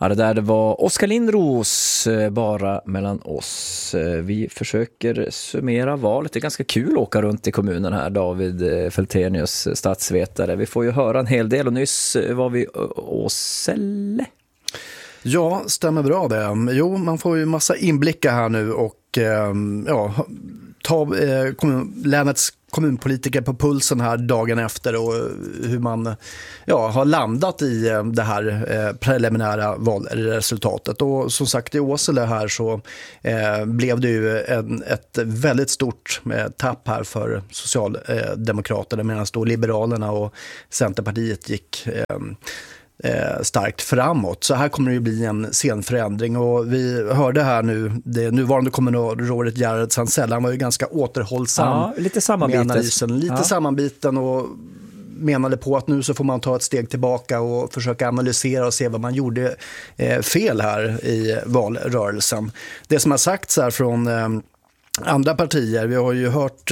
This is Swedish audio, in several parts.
Ja, det var Oskar Lindros, bara mellan oss. Vi försöker summera valet. Det är ganska kul att åka runt i kommunen här, David Feltenius, statsvetare. Vi får ju höra en hel del och nyss var vi Åsele. Ja, stämmer bra det. Jo, man får ju massa inblickar här nu och ta länets kommunpolitiker på pulsen här dagen efter och hur man har landat i det här preliminära valresultatet. Och som sagt, i Åsele här så blev det ju ett väldigt stort tapp här för Socialdemokraterna, medan då Liberalerna och Centerpartiet gick starkt framåt. Så här kommer det ju bli en scenförändring, och vi hörde här nu det nuvarande kommunalrådet Gerhard Sandsell, han var ju ganska återhållsam lite sammanbiten. med analysen, lite sammanbiten, och menade på att nu så får man ta ett steg tillbaka och försöka analysera och se vad man gjorde fel här i valrörelsen. Det som har sagts här från andra partier, vi har ju hört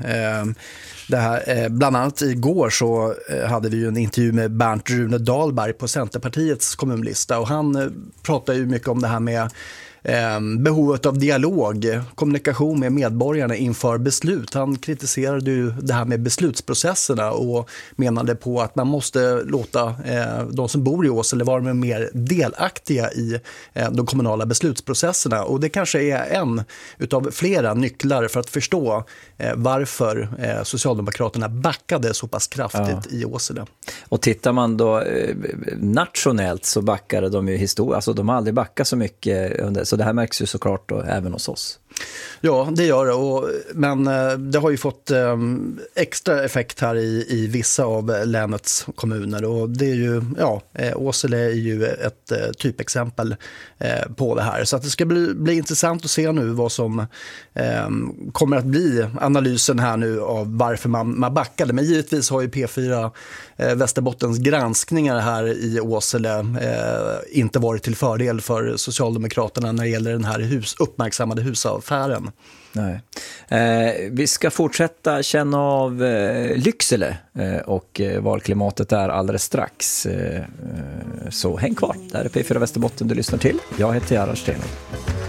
det här, bland annat igår så hade vi ju en intervju med Bernt Rune Dahlberg på Centerpartiets kommunlista, och han pratar ju mycket om det här med behovet av dialog, kommunikation med medborgarna inför beslut. Han kritiserade ju det här med beslutsprocesserna och menade på att man måste låta de som bor i Åsele vara mer delaktiga i de kommunala beslutsprocesserna, och det kanske är en utav flera nycklar för att förstå varför Socialdemokraterna backade så pass kraftigt i Åsele. Och tittar man då nationellt så backade de ju alltså de har aldrig backat så mycket under, så det här märks ju såklart då även hos oss. Ja, det gör det, men det har ju fått extra effekt här i vissa av länets kommuner, och det är ju, Åsele är ju ett typexempel på det här. Så att det ska bli intressant att se nu vad som kommer att bli analysen här nu av varför man backade. Men givetvis har ju P4 Västerbottens granskningar här i Åsele inte varit till fördel för Socialdemokraterna när det gäller den här uppmärksammade husaffären. Nej. Vi ska fortsätta känna av Lycksele och valklimatet där alldeles strax. Så häng kvar, där är P4 Västerbotten du lyssnar till. Jag heter Gerhard Stenlund.